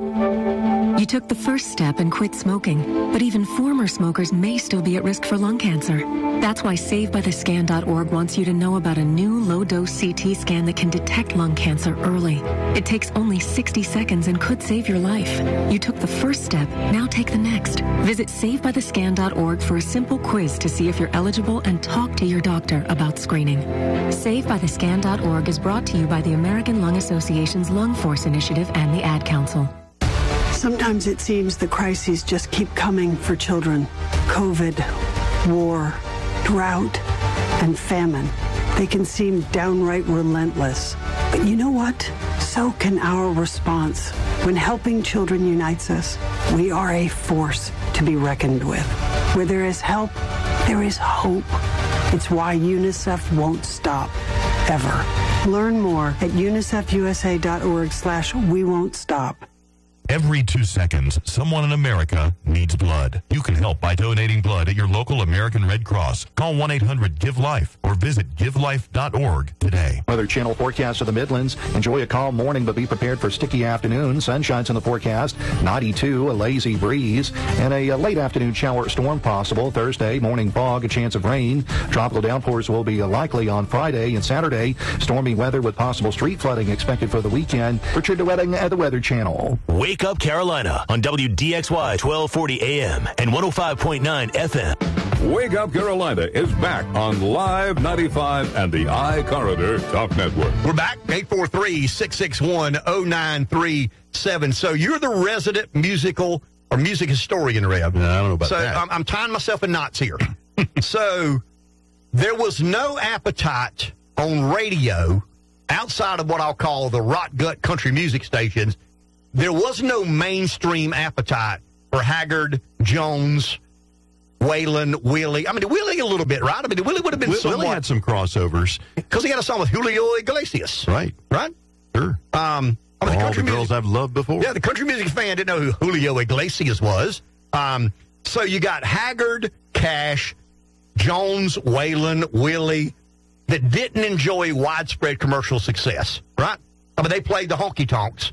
You took the first step and quit smoking, but even former smokers may still be at risk for lung cancer. That's why save by the scan dot org wants you to know about a new low-dose C T scan that can detect lung cancer early. It takes only sixty seconds and could save your life. You took the first step, now take the next. Visit save by the scan dot org for a simple quiz to see if you're eligible and talk to your doctor about screening. save by the scan dot org is brought to you by the American Lung Association's Lung Force Initiative and the Ad Council. Sometimes it seems the crises just keep coming for children. COVID, war, drought, and famine. They can seem downright relentless. But you know what? So can our response. When helping children unites us, we are a force to be reckoned with. Where there is help, there is hope. It's why UNICEF won't stop, ever. Learn more at unicef u s a dot org slash we won't stop. Every two seconds, someone in America needs blood. You can help by donating blood at your local American Red Cross. Call one eight hundred give life or visit give life dot org today. Weather Channel forecast of the Midlands. Enjoy a calm morning, but be prepared for sticky afternoon. Sunshine's in the forecast. ninety-two, a lazy breeze, and a, a late afternoon shower storm possible. Thursday, morning fog, a chance of rain. Tropical downpours will be likely on Friday and Saturday. Stormy weather with possible street flooding expected for the weekend. Richard DeWetting at the Weather Channel. Wake Up Carolina on W D X Y twelve forty A M and one oh five point nine F M. Wake Up Carolina is back on Live ninety-five and the iCorridor Talk Network. We're back, eight four three, six six one, oh nine three seven. So you're the resident musical or music historian, Rev. No, I don't know about so that. So I'm, I'm tying myself in knots here. So there was no appetite on radio outside of what I'll call the rock gut country music stations. There was no mainstream appetite for Haggard, Jones, Waylon, Willie. I mean, Willie a little bit, right? I mean, Willie would have been Willie somewhat, had some crossovers. Because he had a song with Julio Iglesias. Right. Right? Sure. Um, I mean, All the, country the girls music, I've loved before. Yeah, the country music fan didn't know who Julio Iglesias was. Um, so you got Haggard, Cash, Jones, Waylon, Willie, that didn't enjoy widespread commercial success, right? I mean, they played the honky tonks,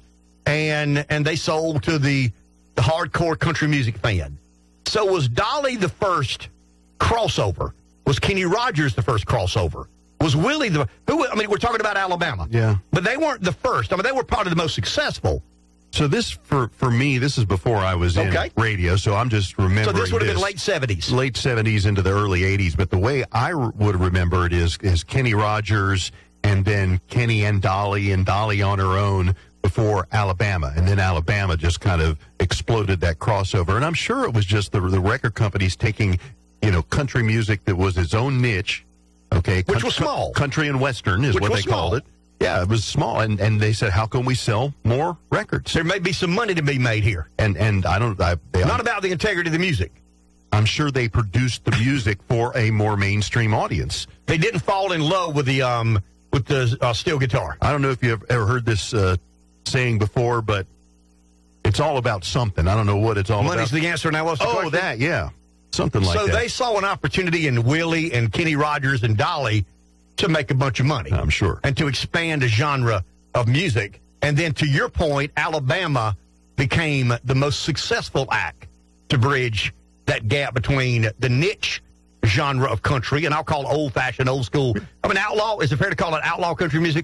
and and they sold to the, the hardcore country music fan. So was Dolly the first crossover? Was Kenny Rogers the first crossover? Was Willie the who? I mean, we're talking about Alabama, yeah, but they weren't the first. I mean, they were probably the most successful. So this, for, for me, this is before I was Okay. in radio, so I'm just remembering. So this would have been late seventies. Late seventies into the early eighties, but the way I r- would remember it is, is Kenny Rogers and then Kenny and Dolly and Dolly on her own before Alabama. And then Alabama just kind of exploded that crossover. And I'm sure it was just the, the record companies taking, you know, country music that was its own niche, okay? Which was small. Country and Western is Which what was they called small. it. Yeah, it was small, and, and they said, how can we sell more records? There may be some money to be made here. And and I don't... I, they, Not about the integrity of the music. I'm sure they produced the music for a more mainstream audience. They didn't fall in love with the um with the uh, steel guitar. I don't know if you've ever heard this uh, saying before, but it's all about something. I don't know what it's all Money's about. the answer. Now, what's the Oh, question? that, yeah. Something like so that. they saw an opportunity in Willie and Kenny Rogers and Dolly to make a bunch of money. I'm sure. And to expand a genre of music. And then to your point, Alabama became the most successful act to bridge that gap between the niche genre of country, and I'll call it old-fashioned, old-school. I mean, outlaw, is it fair to call it outlaw country music?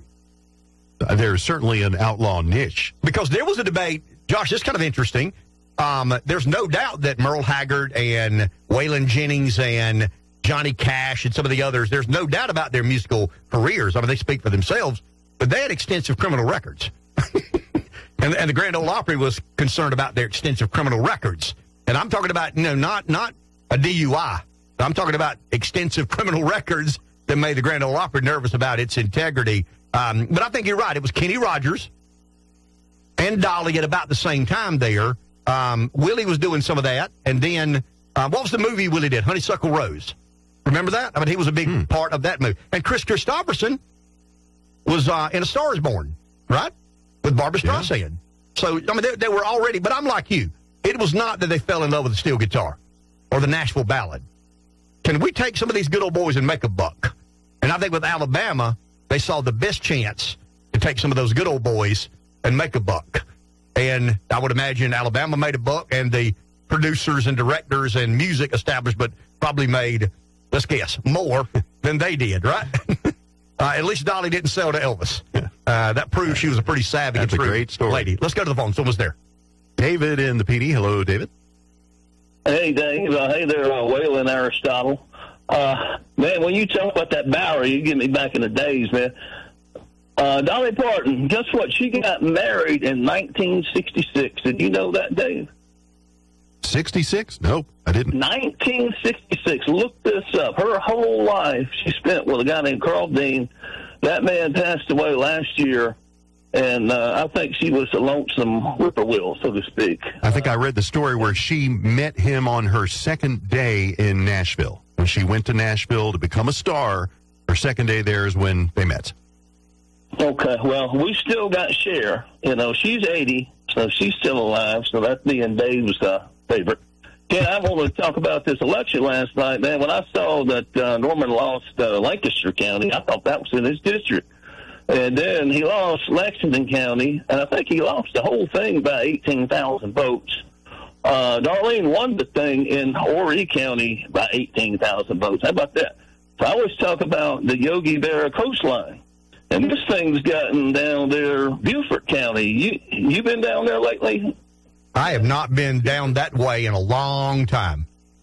Uh, there's certainly an outlaw niche. Because there was a debate, Josh, this is kind of interesting. Um, there's no doubt that Merle Haggard and Waylon Jennings and Johnny Cash and some of the others, there's no doubt about their musical careers. I mean, they speak for themselves, but they had extensive criminal records. and, and the Grand Ole Opry was concerned about their extensive criminal records. And I'm talking about, you know, not, not a D U I. I'm talking about extensive criminal records that made the Grand Ole Opry nervous about its integrity. Um, but I think you're right. It was Kenny Rogers and Dolly at about the same time there. Um, Willie was doing some of that. And then, uh, what was the movie Willie did? Honeysuckle Rose. Remember that? I mean, he was a big hmm. part of that movie. And Chris Christopherson was uh, in A Star is Born, right? With Barbra Streisand. Yeah. So, I mean, they, they were already, but I'm like you. It was not that they fell in love with the steel guitar or the Nashville ballad. Can we take some of these good old boys and make a buck? And I think with Alabama, they saw the best chance to take some of those good old boys and make a buck. And I would imagine Alabama made a buck, and the producers and directors and music establishment probably made, let's guess, more than they did, right? uh, at least Dolly didn't sell to Elvis. Uh, that proves she was a pretty savvy That's and a true great story. lady. Let's go to the phone. Someone's there. David in the P D. Hello, David. Hey, Dave. Uh, hey there, uh, Waylon Aristotle. Uh, man, when you talk about that Bowery, you get me back in the days, man. Uh, Dolly Parton, guess what? She got married in nineteen sixty-six. Did you know that, Dave? sixty-six? Nope, I didn't. nineteen sixty-six. Look this up. Her whole life she spent with a guy named Carl Dean. That man passed away last year, and uh, I think she was a lonesome whippoorwill, so to speak. I think I read the story where she met him on her second day in Nashville. When she went to Nashville to become a star, her second day there is when they met. Okay, well, we still got Cher. You know, she's eighty, so she's still alive, so that's me and Dave's uh, favorite. Ken, I want to talk about this election last night, man. When I saw that uh, Norman lost uh, Lancaster County, I thought that was in his district. And then he lost Lexington County, and I think he lost the whole thing by eighteen thousand votes. Uh, Darlene won the thing in Horry County by eighteen thousand votes. How about that? So I always talk about the Yogi Berra coastline. And this thing's gotten down there, Beaufort County. You you been down there lately? I have not been down that way in a long time.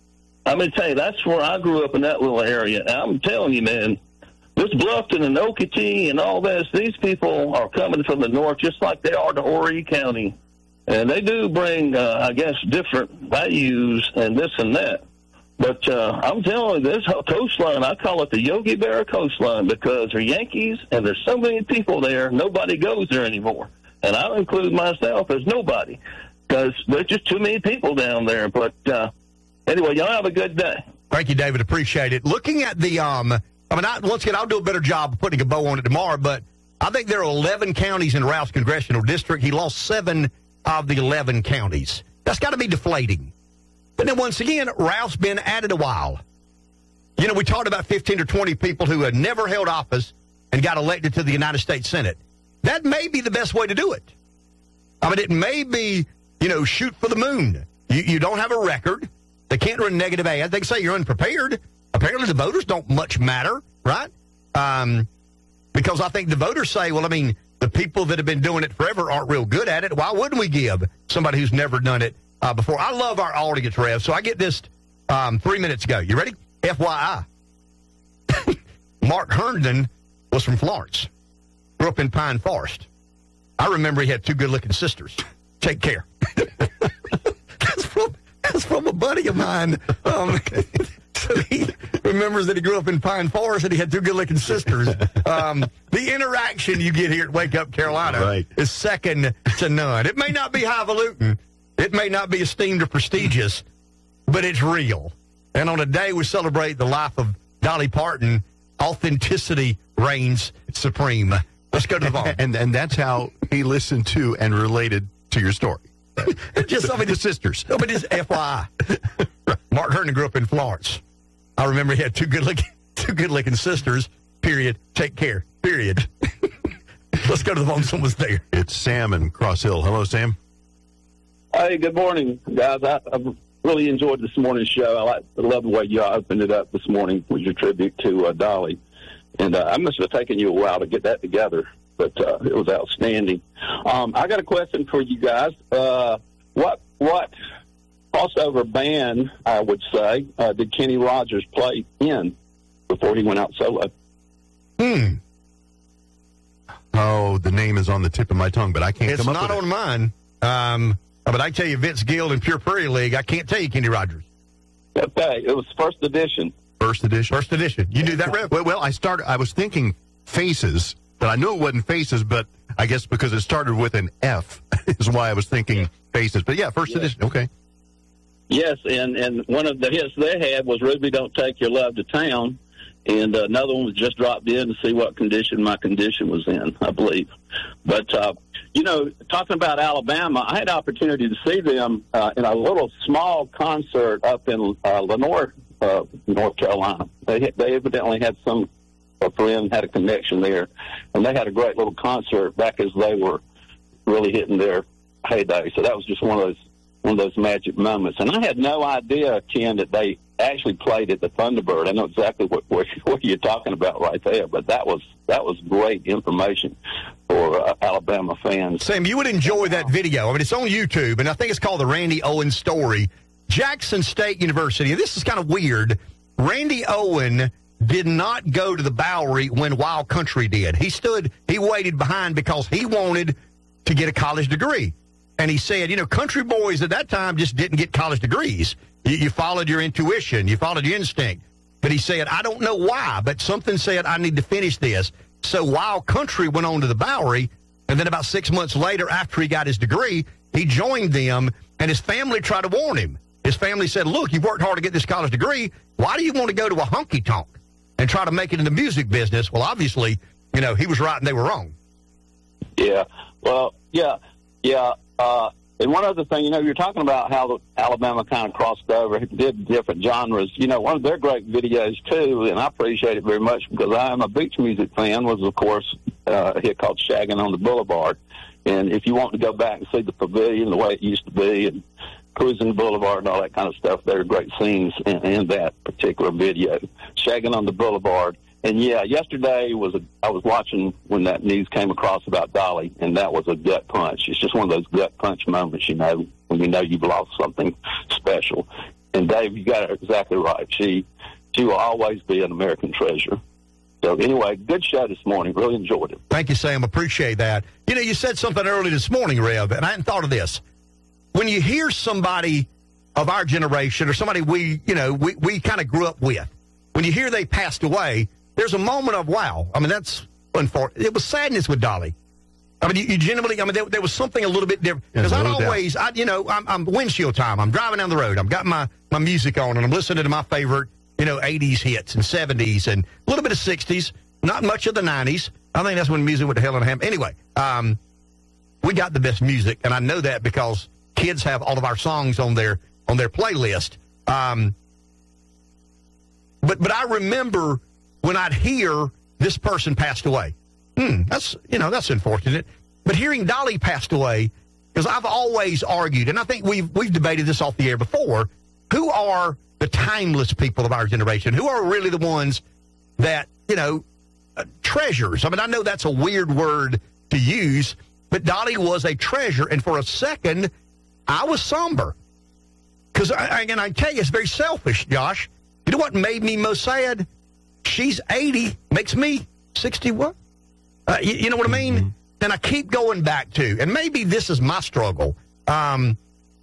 I'm going to tell you, that's where I grew up in that little area. And I'm telling you, man, this Bluffton and Okeechobee and all this, these people are coming from the north just like they are to Horry County. And they do bring, uh, I guess, different values and this and that. But uh, I'm telling you, this coastline, I call it the Yogi Berra coastline because they're Yankees and there's so many people there, nobody goes there anymore. And I'll include myself as nobody because there's just too many people down there. But uh, anyway, y'all have a good day. Thank you, David. Appreciate it. Looking at the, um, I mean, I, once again, I'll do a better job of putting a bow on it tomorrow, but I think there are eleven counties in Ralph's congressional district. He lost seven of the eleven counties. That's got to be deflating. But then once again, Ralph's been at it a while. You know, we talked about fifteen or twenty people who had never held office and got elected to the United States Senate. That may be the best way to do it. I mean, it may be, you know, shoot for the moon. You, you don't have a record. They can't run negative ads. They can say you're unprepared. Apparently the voters don't much matter, right? Um, because I think the voters say, well, I mean, the people that have been doing it forever aren't real good at it. Why wouldn't we give somebody who's never done it uh, before? I love our audience, Rev. So I get this um, three minutes ago. You ready? F Y I. Mark Herndon was from Florence. Grew up in Pine Forest. I remember he had two good-looking sisters. Take care. that's, from, that's from a buddy of mine. Um, so he remembers that he grew up in Pine Forest and he had two good-looking sisters. Um, the interaction you get here at Wake Up Carolina right. is second to none. It may not be highfalutin. It may not be esteemed or prestigious, but it's real. And on a day we celebrate the life of Dolly Parton, authenticity reigns supreme. Let's go to the phone. And, and that's how he listened to and related to your story. Just I mean, the sisters. No, but just F Y I. Mark Herndon grew up in Florence. I remember he had two good looking, two good looking sisters. Period. Take care. Period. Let's go to the phone. Someone's there. It's Sam in Cross Hill. Hello, Sam. Hey, good morning, guys. I, I've really enjoyed this morning's show. I like, I love the way you opened it up this morning with your tribute to uh, Dolly. And uh, I must have taken you a while to get that together, but uh, it was outstanding. Um, I got a question for you guys. Uh, what what crossover band, I would say, uh, did Kenny Rogers play in before he went out solo? Hmm. Oh, the name is on the tip of my tongue, but I can't it's come up with it. It's not on mine. Um, but I tell you, Vince Gill and Pure Prairie League, I can't tell you Kenny Rogers. Okay, it was first edition. First edition. First edition. You knew that, Rev? Well, well, I started. I was thinking Faces, but I knew it wasn't Faces. But I guess because it started with an F is why I was thinking Faces. But yeah, first yeah. edition. Okay. Yes, and and one of the hits they had was "Ruby, Don't Take Your Love to Town," and uh, another one was "Just Dropped In to See What Condition My Condition Was In," I believe. But uh, you know, talking about Alabama, I had the opportunity to see them uh, in a little small concert up in uh, Lenoir. Uh, North Carolina. They they evidently had some a friend had a connection there, and they had a great little concert back as they were really hitting their heyday. So that was just one of those one of those magic moments. And I had no idea, Ken, that they actually played at the Thunderbird. I know exactly what what, what you're talking about right there, but that was that was great information for uh, Alabama fans. Sam, you would enjoy that video. I mean, it's on YouTube, and I think it's called the Randy Owen Story. Jackson State University, and this is kind of weird, Randy Owen did not go to the Bowery when Wild Country did. He stood, he waited behind because he wanted to get a college degree. And he said, you know, country boys at that time just didn't get college degrees. You, you followed your intuition. You followed your instinct. But he said, I don't know why, but something said I need to finish this. So Wild Country went on to the Bowery, and then about six months later, after he got his degree, he joined them, and his family tried to warn him. His family said, look, you've worked hard to get this college degree. Why do you want to go to a honky-tonk and try to make it in the music business? Well, obviously, you know, he was right and they were wrong. Yeah. Well, yeah, yeah. Uh, and one other thing, you know, you're talking about how Alabama kind of crossed over, did different genres. You know, one of their great videos, too, and I appreciate it very much because I am a beach music fan, was, of course, uh, a hit called Shaggin' on the Boulevard. And if you want to go back and see the pavilion, the way it used to be, and Cruising the Boulevard and all that kind of stuff, there are great scenes in, in that particular video. Shagging on the Boulevard. And, yeah, yesterday was a, I was watching when that news came across about Dolly, and that was a gut punch. It's just one of those gut punch moments, you know, when you know you've lost something special. And Dave, you got it exactly right. She she will always be an American treasure. So anyway, good show this morning. Really enjoyed it. Thank you, Sam. Appreciate that. You know, you said something early this morning, Rev, and I hadn't thought of this. When you hear somebody of our generation or somebody we, you know, we, we kind of grew up with, when you hear they passed away, there's a moment of, wow. I mean, that's unfortunate. It was sadness with Dolly. I mean, you, you genuinely, I mean, there, there was something a little bit different. Because I'd always, I, you know, I'm, I'm windshield time. I'm driving down the road. I've got my, my music on, and I'm listening to my favorite, you know, eighties hits and seventies and a little bit of sixties, not much of the nineties. I think that's when music went to hell in a ham. Anyway, um, we got the best music, and I know that because kids have all of our songs on their on their playlist. Um, but but I remember when I'd hear this person passed away. Hmm, that's, you know, that's unfortunate. But hearing Dolly passed away, because I've always argued, and I think we've we've debated this off the air before, who are the timeless people of our generation? Who are really the ones that, you know, uh, treasures? I mean, I know that's a weird word to use, but Dolly was a treasure, and for a second, I was somber. Because, and I tell you, it's very selfish, Josh. You know what made me most sad? She's eighty, makes me sixty-one. Uh, you, you know what I mean? Mm-hmm. And I keep going back to, and maybe this is my struggle, um,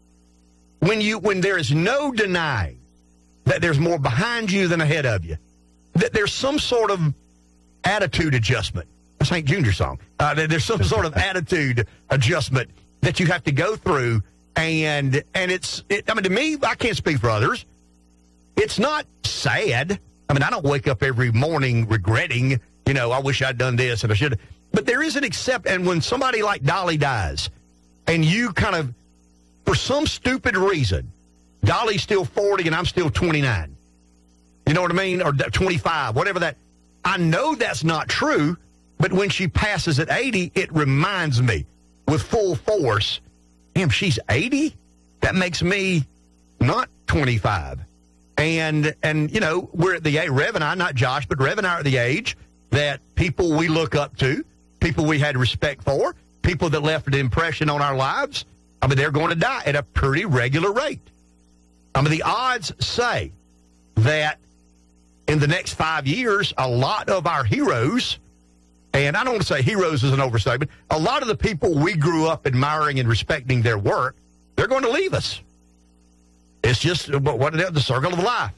when you when there is no denying that there's more behind you than ahead of you, that there's some sort of attitude adjustment. That's Hank Junior's song. Uh, there's some sort of attitude adjustment that you have to go through, and and it's, it, I mean, to me, I can't speak for others. It's not sad. I mean, I don't wake up every morning regretting, you know, I wish I'd done this and I should have. But there is an accept, and when somebody like Dolly dies, and you kind of, for some stupid reason, Dolly's still forty and I'm still twenty-nine. You know what I mean? Or twenty-five, whatever that. I know that's not true, but when she passes at eighty, it reminds me with full force, damn, she's eighty? That makes me not twenty-five. And, and you know, we're at the age, Rev and I, not Josh, but Rev and I are at the age that people we look up to, people we had respect for, people that left an impression on our lives, I mean, they're going to die at a pretty regular rate. I mean, the odds say that in the next five years, a lot of our heroes, and I don't want to say heroes is an overstatement, a lot of the people we grew up admiring and respecting their work, they're going to leave us. It's just what the circle of life.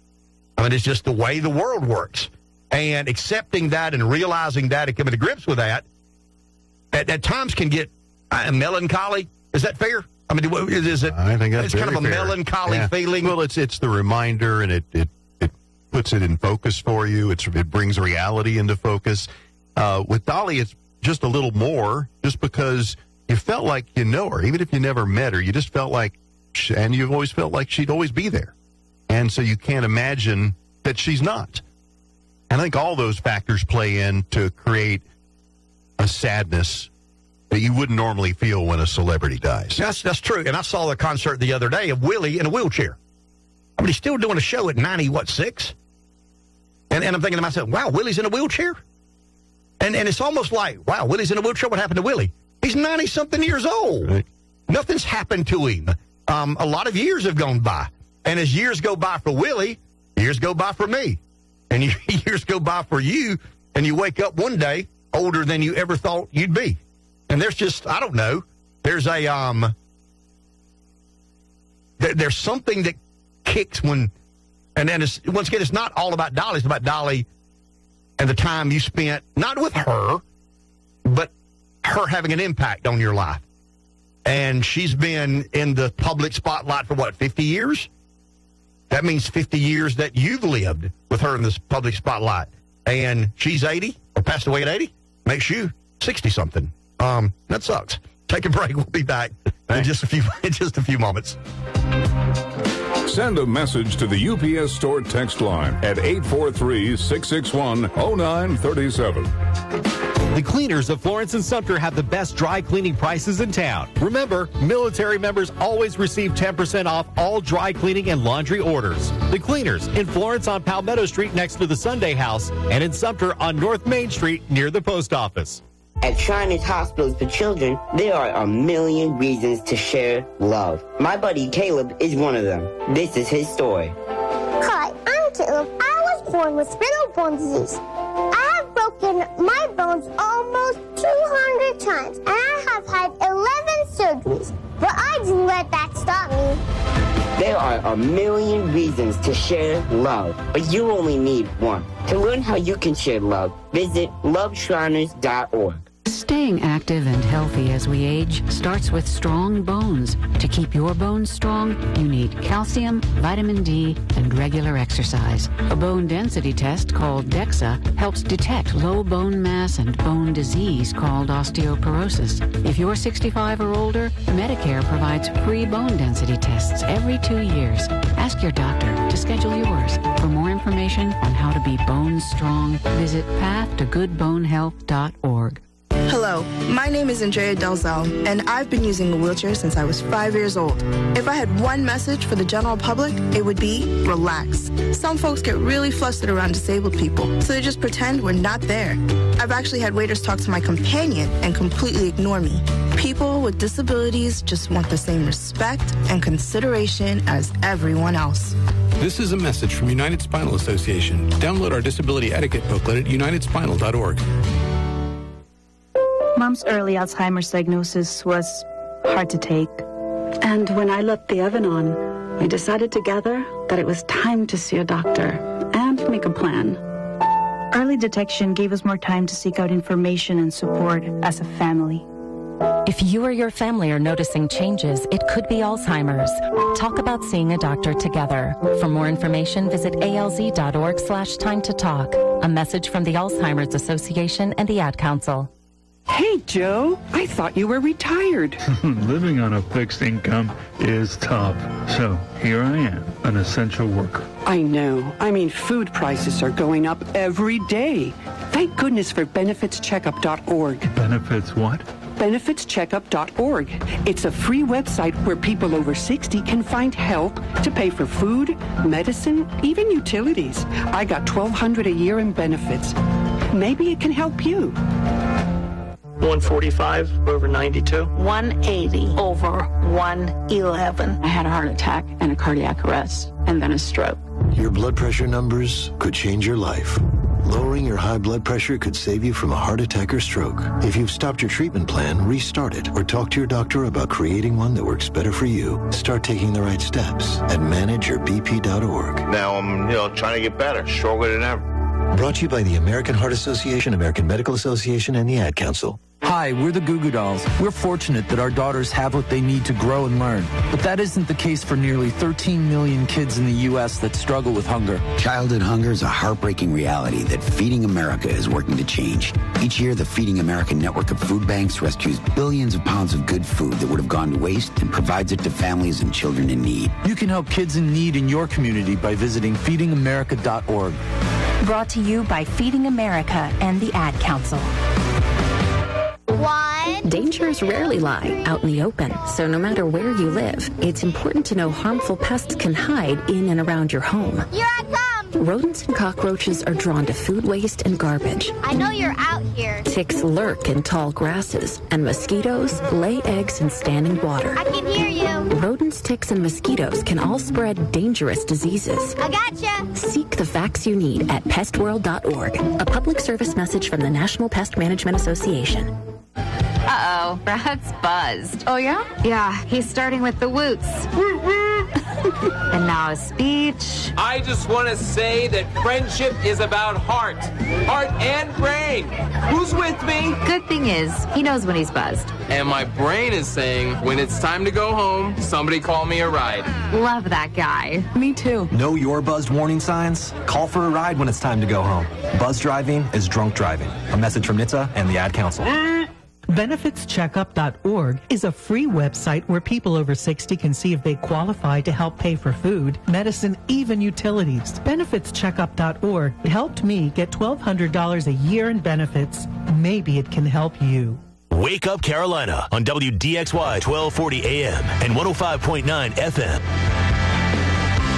I mean, it's just the way the world works. And accepting that and realizing that and coming to grips with that, at, at times can get uh, melancholy. Is that fair? I mean, is it? I think that's it's kind of a fair. melancholy yeah. feeling. Well, it's it's the reminder, and it it, it puts it in focus for you. It's it brings reality into focus. Uh, with Dolly, it's just a little more, just because you felt like you know her, even if you never met her. You just felt like, she, and you've always felt like she'd always be there, and so you can't imagine that she's not. And I think all those factors play in to create a sadness that you wouldn't normally feel when a celebrity dies. That's that's true. And I saw the concert the other day of Willie in a wheelchair. I mean, he's still doing a show at ninety, what, six? And, and I'm thinking to myself, wow, Willie's in a wheelchair? And and it's almost like, wow, Willie's in a wheelchair? What happened to Willie? He's ninety-something years old. Right. Nothing's happened to him. Um, a lot of years have gone by. And as years go by for Willie, years go by for me. And years go by for you, and you wake up one day older than you ever thought you'd be. And there's just, I don't know, there's a, um, there, there's something that kicks when, and then it's, once again, it's not all about Dolly, it's about Dolly and the time you spent, not with her, but her having an impact on your life. And she's been in the public spotlight for what, fifty years? That means fifty years that you've lived with her in this public spotlight. And she's eighty, or passed away at eighty, makes you sixty-something. Um, that sucks. Take a break. We'll be back in just a few in just a few moments. Send a message to the U P S Store text line at eight four three, six six one, oh nine three seven. The cleaners of Florence and Sumter have the best dry cleaning prices in town. Remember, military members always receive ten percent off all dry cleaning and laundry orders. The cleaners in Florence on Palmetto Street next to the Sunday House, and in Sumter on North Main Street near the post office. At Shriners Hospitals for Children, there are a million reasons to share love. My buddy Caleb is one of them. This is his story. Hi, I'm Caleb. I was born with spinal bone disease. I have broken my bones almost two hundred times, and I have had eleven surgeries. But I didn't let that stop me. There are a million reasons to share love, but you only need one. To learn how you can share love, visit love shriners dot org. Staying active and healthy as we age starts with strong bones. To keep your bones strong, you need calcium, vitamin D, and regular exercise. A bone density test called DEXA helps detect low bone mass and bone disease called osteoporosis. If you're sixty-five or older, Medicare provides free bone density tests every two years. Ask your doctor to schedule yours. For more information on how to be bone strong, visit path to good bone health dot org. Hello, my name is Andrea Delzell, and I've been using a wheelchair since I was five years old. If I had one message for the general public, it would be relax. Some folks get really flustered around disabled people, so they just pretend we're not there. I've actually had waiters talk to my companion and completely ignore me. People with disabilities just want the same respect and consideration as everyone else. This is a message from United Spinal Association. Download our disability etiquette booklet at united spinal dot org. Mom's early Alzheimer's diagnosis was hard to take. And when I let the oven on, we decided together that it was time to see a doctor and make a plan. Early detection gave us more time to seek out information and support as a family. If you or your family are noticing changes, it could be Alzheimer's. Talk about seeing a doctor together. For more information, visit A L Z dot org slash time to talk. A message from the Alzheimer's Association and the Ad Council. Hey, Joe, I thought you were retired. Living on a fixed income is tough. So here I am, an essential worker. I know. I mean, food prices are going up every day. Thank goodness for benefits checkup dot org. Benefits what? benefits checkup dot org. It's a free website where people over sixty can find help to pay for food, medicine, even utilities. I got twelve hundred dollars a year in benefits. Maybe it can help you. one forty-five over ninety-two. one eighty over one eleven. I had a heart attack and a cardiac arrest, and then a stroke. Your blood pressure numbers could change your life. Lowering your high blood pressure could save you from a heart attack or stroke. If you've stopped your treatment plan, restart it or talk to your doctor about creating one that works better for you. Start taking the right steps at manage your b p dot org. Now I'm, you know, trying to get better, stronger than ever. Brought to you by the American Heart Association, American Medical Association, and the Ad Council. Hi, we're the Goo Goo Dolls. We're fortunate that our daughters have what they need to grow and learn. But that isn't the case for nearly thirteen million kids in the U S that struggle with hunger. Childhood hunger is a heartbreaking reality that Feeding America is working to change. Each year, the Feeding America network of food banks rescues billions of pounds of good food that would have gone to waste and provides it to families and children in need. You can help kids in need in your community by visiting feeding america dot org. Brought to you by Feeding America and the Ad Council. One. Dangers rarely lie out in the open, so no matter where you live, it's important to know harmful pests can hide in and around your home. Here I come. Rodents and cockroaches are drawn to food waste and garbage. I know you're out here. Ticks lurk in tall grasses, and mosquitoes lay eggs in standing water. I can hear you. Rodents, ticks, and mosquitoes can all spread dangerous diseases. I gotcha. Seek the facts you need at pest world dot org. A public service message from the National Pest Management Association. Uh-oh, Brad's buzzed. Oh, yeah? Yeah, he's starting with the woots. And now a speech. I just want to say that friendship is about heart. Heart and brain. Who's with me? Good thing is, he knows when he's buzzed. And my brain is saying, when it's time to go home, somebody call me a ride. Love that guy. Me too. Know your buzzed warning signs? Call for a ride when it's time to go home. Buzz driving is drunk driving. A message from N H T S A and the Ad Council. benefits checkup dot org is a free website where people over sixty can see if they qualify to help pay for food, medicine, even utilities. benefits checkup dot org helped me get twelve hundred dollars a year in benefits. Maybe it can help you. Wake Up Carolina on W D X Y twelve forty A M and one oh five point nine F M.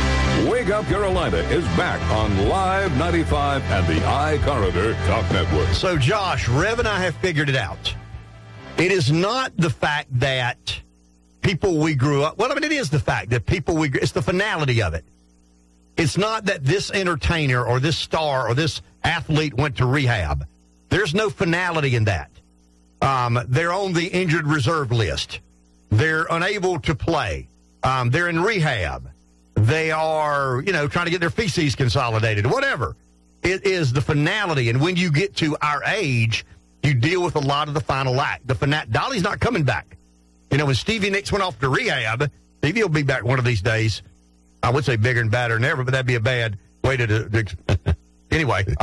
Wake Up Carolina is back on Live ninety-five and the iCorridor Talk Network. So, Josh, Rev and I have figured it out. It is not the fact that people we grew up, well, I mean, it is the fact that people we, it's the finality of it. It's not that this entertainer or this star or this athlete went to rehab. There's no finality in that. Um, they're on the injured reserve list. They're unable to play. Um, they're in rehab. They are, you know, trying to get their feces consolidated, whatever. It is the finality. And when you get to our age, you deal with a lot of the final act. The fina- Dolly's not coming back. You know, when Stevie Nicks went off to rehab, Stevie will be back one of these days. I would say bigger and badder than ever, but that'd be a bad way to do. Anyway.